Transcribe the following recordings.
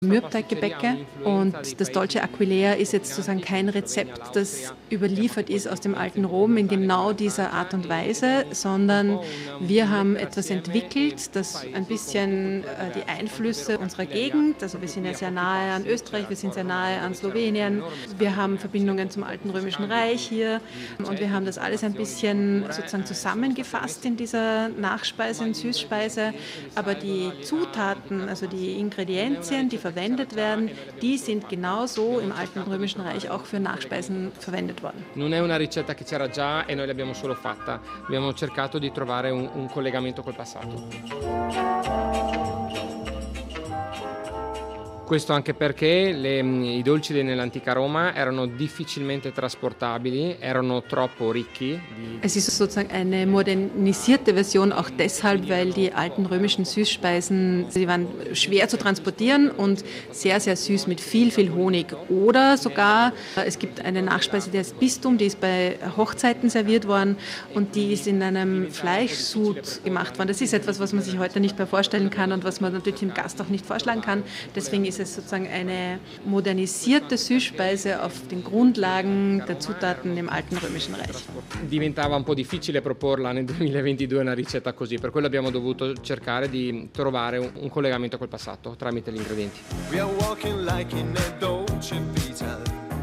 Mürbteiggebäcke und das Dolce Aquilea ist jetzt sozusagen kein Rezept, das überliefert ist aus dem alten Rom in genau dieser Art und Weise, sondern wir haben etwas entwickelt, das ein bisschen die Einflüsse unserer Gegend, also wir sind ja sehr nahe an Österreich, wir sind sehr nahe an Slowenien, wir haben Verbindungen zum alten Römischen Reich hier und wir haben das alles ein bisschen sozusagen zusammengefasst in dieser Nachspeise und Süßspeise, aber die Zutaten, also die Ingredienzien, die verwendet werden, die sind genauso im alten Römischen Reich auch für Nachspeisen verwendet worden. Non è una ricetta che c'era già e noi l'abbiamo solo fatta. Abbiamo cercato di trovare un collegamento col passato. Questo anche perché i dolci nell'antica Roma erano difficilmente trasportabili, erano troppo ricchi. Es ist sozusagen eine modernisierte Version, auch deshalb, weil die alten römischen Süßspeisen, sie waren schwer zu transportieren und sehr, sehr süß mit viel, viel Honig. Oder sogar, es gibt eine Nachspeise, die heißt Bistum, die ist bei Hochzeiten serviert worden und die ist in einem Fleischsud gemacht worden. Das ist etwas, was man sich heute nicht mehr vorstellen kann und was man natürlich dem Gast auch nicht vorschlagen kann. Deswegen ist es sozusagen eine modernisierte Süßspeise auf den Grundlagen der Zutaten im alten Römischen Reich. Diventava un po' difficile proporla nel 2022 una ricetta così, per quello abbiamo dovuto cercare di trovare un collegamento col passato tramite gli ingredienti. We are walking like in a Dolce Vita.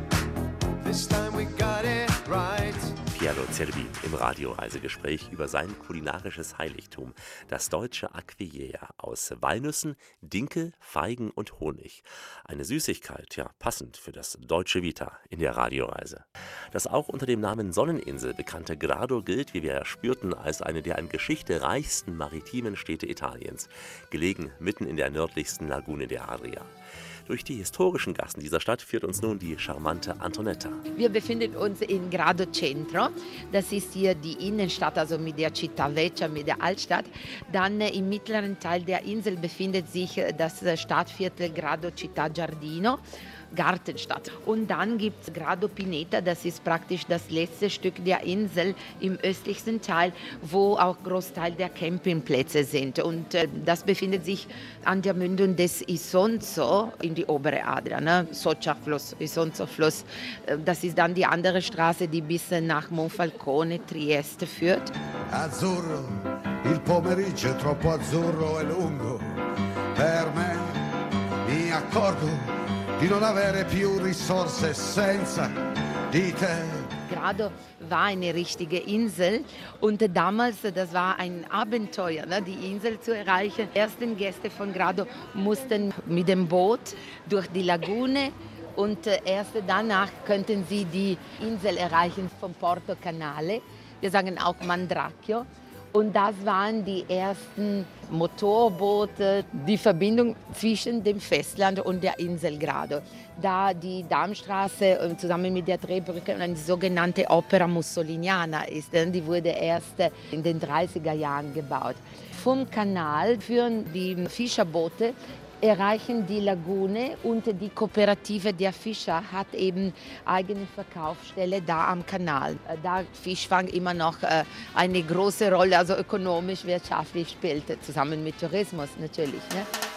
This time we got it right. Piero Zerbi im Radioreisegespräch über sein kulinarisches Heiligtum, das Dolce Aquilea aus Walnüssen, Dinkel, Feigen und Honig. Eine Süßigkeit, ja, passend für das Dolce Vita in der Radioreise. Das auch unter dem Namen Sonneninsel bekannte Grado gilt, wie wir ja spürten, als eine der an Geschichte reichsten maritimen Städte Italiens, gelegen mitten in der nördlichsten Lagune der Adria. Durch die historischen Gassen dieser Stadt führt uns nun die charmante Antonetta. Wir befinden uns in Grado Centro. Das ist hier die Innenstadt, also mit der Città Vecchia, mit der Altstadt. Dann im mittleren Teil der Insel befindet sich das Stadtviertel Grado Città Giardino. Gartenstadt. Und dann gibt es Grado Pineta, das ist praktisch das letzte Stück der Insel im östlichsten Teil, wo auch Großteil der Campingplätze sind. Und das befindet sich an der Mündung des Isonzo in die obere Adria, ne? Socia-Fluss, Isonzo-Fluss. Das ist dann die andere Straße, die bis nach Monfalcone, Trieste führt. Azzurro, il pomeriggio è troppo azzurro e lungo. Per me, mi accorgo di non avere più risorse senza di te. Grado war eine richtige Insel und damals, das war ein Abenteuer, ne, die Insel zu erreichen. Die ersten Gäste von Grado mussten mit dem Boot durch die Lagune und erst danach könnten sie die Insel erreichen vom Porto Canale. Wir sagen auch Mandracchio. Und das waren die ersten Motorboote, die Verbindung zwischen dem Festland und der Insel Grado. Da die Darmstraße zusammen mit der Drehbrücke eine sogenannte Opera Mussoliniana ist, die wurde erst in den 30er Jahren gebaut. Vom Kanal führen die Fischerboote, erreichen die Lagune und die Kooperative der Fischer hat eben eigene Verkaufsstelle da am Kanal. Da Fischfang immer noch eine große Rolle, also ökonomisch, wirtschaftlich spielt, zusammen mit Tourismus natürlich. Ne?